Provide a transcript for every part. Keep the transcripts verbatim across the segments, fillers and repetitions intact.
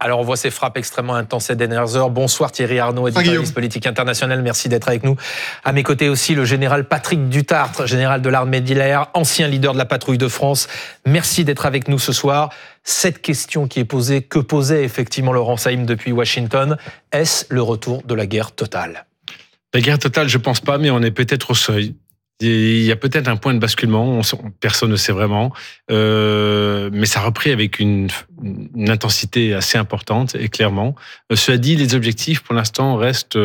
Alors, on voit ces frappes extrêmement intenses ces dernières heures. Bonsoir Thierry Arnaud, éditorialiste politique international. Merci d'être avec nous. À mes côtés aussi, le général Patrick Dutartre, général de l'armée de l'air, ancien leader de la patrouille de France. Merci d'être avec nous ce soir. Cette question qui est posée, que posait effectivement Laurent Saïm depuis Washington, est-ce le retour de la guerre totale ? La guerre totale, je pense pas, mais on est peut-être au seuil. Il y a peut-être un point de basculement, on, personne ne sait vraiment, euh, mais ça a repris avec une, une intensité assez importante et clairement. Euh, cela dit, les objectifs pour l'instant restent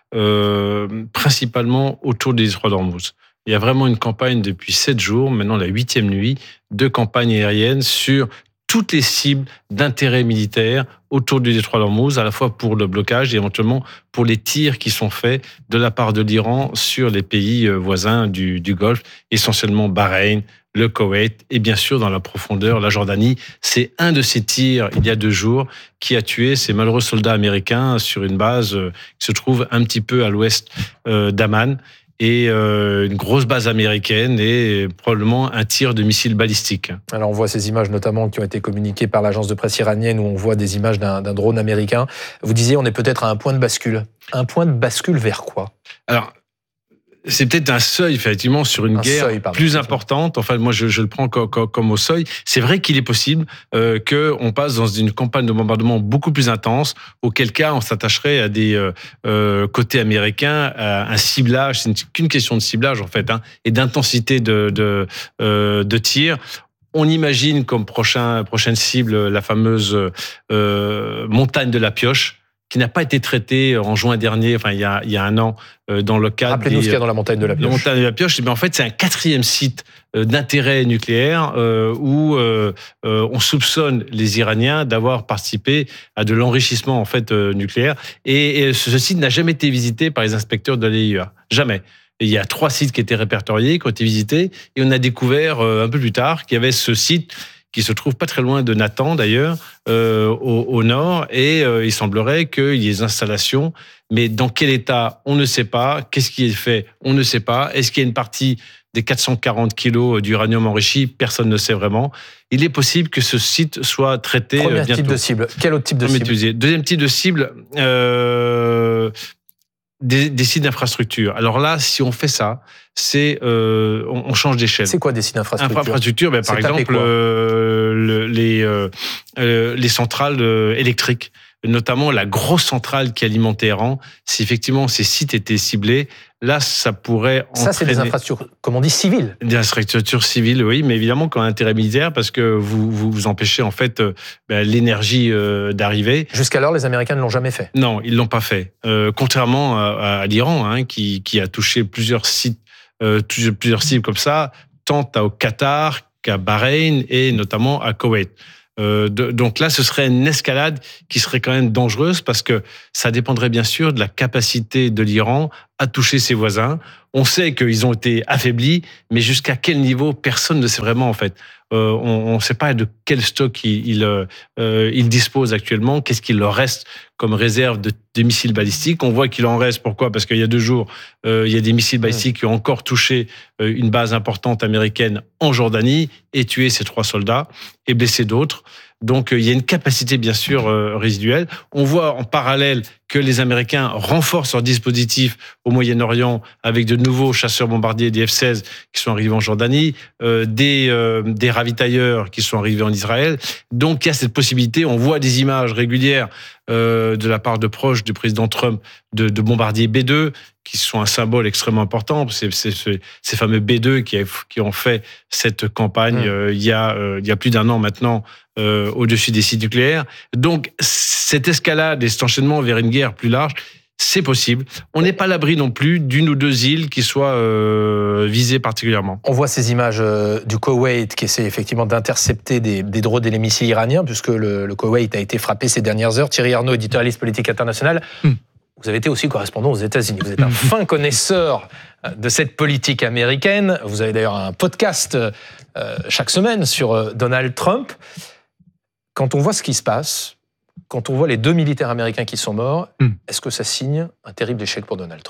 euh, principalement autour des détroits d'Ormuz. Il y a vraiment une campagne depuis sept jours, maintenant la huitième nuit, de campagne aérienne sur toutes les cibles d'intérêt militaire autour du détroit d'Ormuz, à la fois pour le blocage et éventuellement pour les tirs qui sont faits de la part de l'Iran sur les pays voisins du, du Golfe, essentiellement Bahreïn, le Koweït et bien sûr dans la profondeur, la Jordanie. C'est un de ces tirs, il y a deux jours, qui a tué ces malheureux soldats américains sur une base qui se trouve un petit peu à l'ouest d'Amman. Et euh, une grosse base américaine et probablement un tir de missiles balistiques. Alors on voit ces images notamment qui ont été communiquées par l'agence de presse iranienne où on voit des images d'un, d'un drone américain. Vous disiez on est peut-être à un point de bascule. Un point de bascule vers quoi ? Alors, c'est peut-être un seuil, effectivement, sur une un guerre seuil, pardon, plus importante. Enfin, moi, je, je le prends comme, comme, comme au seuil. C'est vrai qu'il est possible euh, qu'on passe dans une campagne de bombardement beaucoup plus intense, auquel cas on s'attacherait à des euh, euh, côtés américains, à un ciblage. C'est qu'une question de ciblage, en fait, hein, et d'intensité de, de, euh, de tir. On imagine comme prochain, prochaine cible la fameuse euh, montagne de la Pioche, qui n'a pas été traité en juin dernier, enfin il y a, il y a un an, euh, dans le cadre... Rappelez-nous des, ce qu'il y a dans la montagne de la Pioche. La montagne de la Pioche, mais en fait c'est un quatrième site euh, d'intérêt nucléaire euh, où euh, euh, on soupçonne les Iraniens d'avoir participé à de l'enrichissement en fait euh, nucléaire. Et, et ce, ce site n'a jamais été visité par les inspecteurs de l'A I E A, jamais. Et il y a trois sites qui étaient répertoriés, qui ont été visités, et on a découvert euh, un peu plus tard qu'il y avait ce site qui se trouve pas très loin de Natanz d'ailleurs, euh, au, au nord, et euh, il semblerait qu'il y ait des installations, mais dans quel état, on ne sait pas. Qu'est-ce qui est fait, on ne sait pas. Est-ce qu'il y a une partie des quatre cent quarante kilos d'uranium enrichi? Personne ne sait vraiment. Il est possible que ce site soit traité Premier bientôt. type de cible. Quel autre type de Premier cible? Deuxième type de cible, euh, des, des sites d'infrastructure. Alors là, si on fait ça, c'est euh, on, on change d'échelle. C'est quoi des sites d'infrastructure? Infrastructure, ben, par exemple, euh, le, les, euh, euh, les centrales euh, électriques, notamment la grosse centrale qui alimente Téhéran. Si effectivement ces sites étaient ciblés, là, ça pourrait entraîner... Ça, c'est des infrastructures, comme on dit, civiles. Des infrastructures civiles, oui, mais évidemment qui ont un intérêt militaire parce que vous vous, vous empêchez en fait euh, ben, l'énergie euh, d'arriver. Jusqu'alors, les Américains ne l'ont jamais fait. Non, ils l'ont pas fait. Euh, contrairement à, à l'Iran, hein, qui, qui a touché plusieurs sites, euh, plusieurs cibles comme ça, tant au Qatar qu'à Bahreïn et notamment à Koweït. Euh, de, donc là, ce serait une escalade qui serait quand même dangereuse parce que ça dépendrait bien sûr de la capacité de l'Iran à toucher ses voisins. On sait qu'ils ont été affaiblis, mais jusqu'à quel niveau, personne ne sait vraiment en fait. Euh, on ne sait pas de quel stock ils il, euh, il disposent actuellement, qu'est-ce qu'il leur reste comme réserve de, de missiles balistiques. On voit qu'il en reste, pourquoi ? Parce qu'il y a deux jours, euh, il y a des missiles balistiques qui ont encore touché euh, une base importante américaine en Jordanie et tué ces trois soldats et blessé d'autres. Donc, il y a une capacité, bien sûr, euh, résiduelle. On voit en parallèle que les Américains renforcent leur dispositif au Moyen-Orient avec de nouveaux chasseurs-bombardiers, des F seize qui sont arrivés en Jordanie, euh, des, euh, des ravitailleurs qui sont arrivés en Israël. Donc, il y a cette possibilité. On voit des images régulières euh, de la part de proches du président Trump de, de bombardiers B deux qui sont un symbole extrêmement important. C'est, c'est, c'est ces fameux B deux qui, a, qui ont fait cette campagne mmh. euh, il, y a, euh, il y a plus d'un an maintenant euh, au-dessus des sites nucléaires. Donc, cette escalade et cet enchaînement vers une guerre plus large, c'est possible. On n'est pas à l'abri non plus d'une ou deux îles qui soient euh, visées particulièrement. On voit ces images euh, du Koweït qui essaie effectivement d'intercepter des, des drones et les missiles iraniens, puisque le, le Koweït a été frappé ces dernières heures. Thierry Arnaud, éditorialiste politique international. Hmm. Vous avez été aussi correspondant aux États-Unis. Vous êtes un fin connaisseur de cette politique américaine. Vous avez d'ailleurs un podcast euh, chaque semaine sur euh, Donald Trump. Quand on voit ce qui se passe, quand on voit les deux militaires américains qui sont morts, mm. est-ce que ça signe un terrible échec pour Donald Trump ?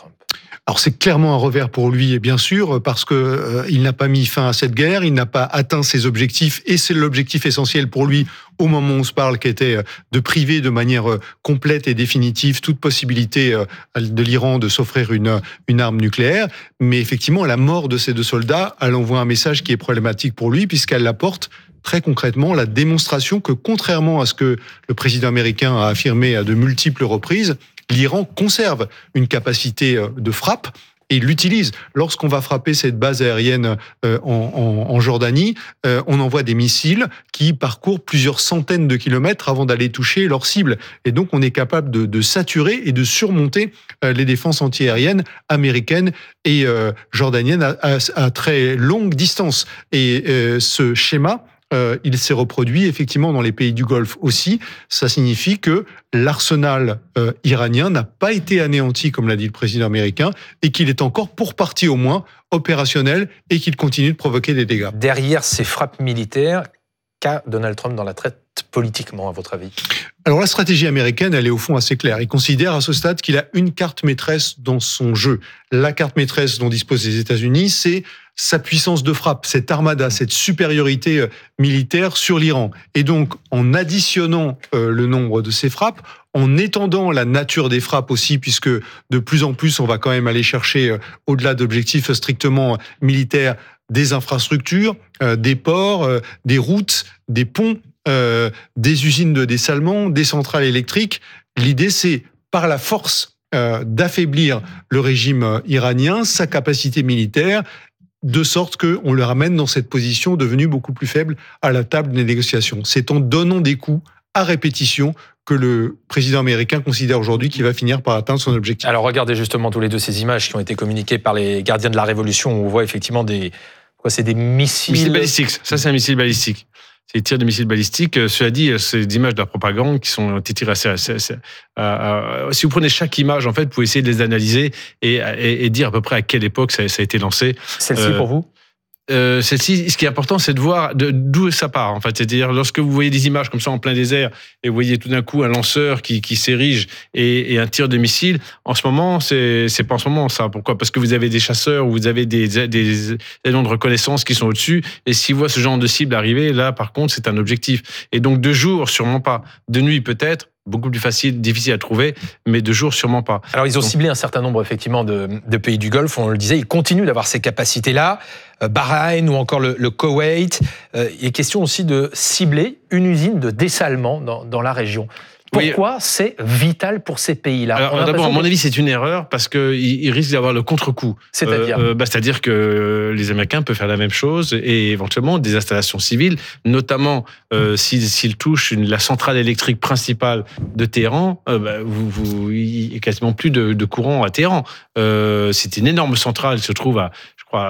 Alors c'est clairement un revers pour lui, bien sûr, parce que euh, il n'a pas mis fin à cette guerre, il n'a pas atteint ses objectifs, et c'est l'objectif essentiel pour lui au moment où on se parle, qui était de priver de manière complète et définitive toute possibilité de l'Iran de s'offrir une, une arme nucléaire. Mais effectivement, la mort de ces deux soldats, elle envoie un message qui est problématique pour lui, puisqu'elle apporte très concrètement la démonstration que, contrairement à ce que le président américain a affirmé à de multiples reprises, l'Iran conserve une capacité de frappe et l'utilise. Lorsqu'on va frapper cette base aérienne en, en, en Jordanie, on envoie des missiles qui parcourent plusieurs centaines de kilomètres avant d'aller toucher leur cible. Et donc, on est capable de, de saturer et de surmonter les défenses antiaériennes américaines et euh, jordaniennes à, à, à très longue distance. Et euh, ce schéma, Euh, il s'est reproduit effectivement dans les pays du Golfe aussi. Ça signifie que l'arsenal euh, iranien n'a pas été anéanti, comme l'a dit le président américain, et qu'il est encore pour partie au moins opérationnel et qu'il continue de provoquer des dégâts. Derrière ces frappes militaires, qu'a Donald Trump dans la traite politiquement, à votre avis ? Alors la stratégie américaine, elle est au fond assez claire. Il considère à ce stade qu'il a une carte maîtresse dans son jeu. La carte maîtresse dont disposent les États-Unis, c'est sa puissance de frappe, cette armada, cette supériorité militaire sur l'Iran. Et donc, en additionnant euh, le nombre de ces frappes, en étendant la nature des frappes aussi, puisque de plus en plus, on va quand même aller chercher, euh, au-delà d'objectifs strictement militaires, des infrastructures, euh, des ports, euh, des routes, des ponts, euh, des usines de dessalement, des centrales électriques. L'idée, c'est par la force euh, d'affaiblir le régime iranien, sa capacité militaire, de sorte qu'on le ramène dans cette position devenue beaucoup plus faible à la table des négociations. C'est en donnant des coups à répétition que le président américain considère aujourd'hui qu'il va finir par atteindre son objectif. Alors regardez justement tous les deux ces images qui ont été communiquées par les gardiens de la Révolution, où on voit effectivement des, quoi, c'est des missiles... Missiles balistiques, ça c'est un missile balistique. C'est des tirs de missiles balistiques. Cela dit, c'est des images de la propagande qui sont tirées assez... assez, assez euh, euh, si vous prenez chaque image, en fait, vous pouvez essayer de les analyser et, et, et dire à peu près à quelle époque ça, ça a été lancé. Celle-ci euh, pour vous ? Euh, celle-ci, ce qui est important, c'est de voir de, d'où ça part. En fait, c'est-à-dire lorsque vous voyez des images comme ça en plein désert et vous voyez tout d'un coup un lanceur qui, qui s'érige et, et un tir de missile. En ce moment, c'est, c'est pas en ce moment ça. Pourquoi ? Parce que vous avez des chasseurs, vous avez des, des, des éléments de reconnaissance qui sont au-dessus. Et s'ils voient ce genre de cible arriver, là, par contre, c'est un objectif. Et donc de jour, sûrement pas. De nuit, peut-être. Beaucoup plus facile, difficile à trouver, mais de jour, sûrement pas. Alors, ils ont Donc, ciblé un certain nombre, effectivement, de, de pays du Golfe. On le disait, ils continuent d'avoir ces capacités-là. Euh, Bahreïn ou encore le, le Koweït. Euh, il est question aussi de cibler une usine de dessalement dans, dans la région. Pourquoi oui. C'est vital pour ces pays-là ? Alors, d'abord, à mon avis, c'est une erreur parce qu'ils ils risquent d'avoir le contre-coup. C'est-à-dire euh, bah, C'est-à-dire que les Américains peuvent faire la même chose et éventuellement des installations civiles, notamment euh, s'ils, s'ils touchent une, la centrale électrique principale de Téhéran, euh, bah, vous, vous, il n'y a quasiment plus de, de courant à Téhéran. Euh, c'est une énorme centrale, elle se trouve à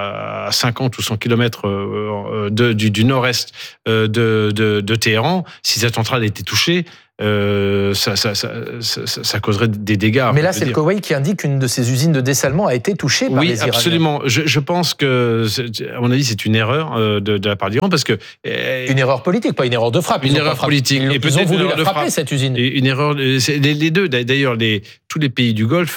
à cinquante ou cent kilomètres de, du, du nord-est de, de, de Téhéran. Si cette centrale était touchée, euh, ça, ça, ça, ça, ça causerait des dégâts. Mais là, c'est dire. le Koweït qui indique qu'une de ces usines de dessalement a été touchée par oui, les Iraniens. Oui, absolument. Je, je pense que, à mon avis, c'est une erreur de, de la part d'Iran parce que... Une erreur politique, pas une erreur de frappe. Une erreur politique. Ils, et ils ont voulu la frapper, frappe. cette usine. Et une erreur... C'est les, les deux, d'ailleurs, les, tous les pays du Golfe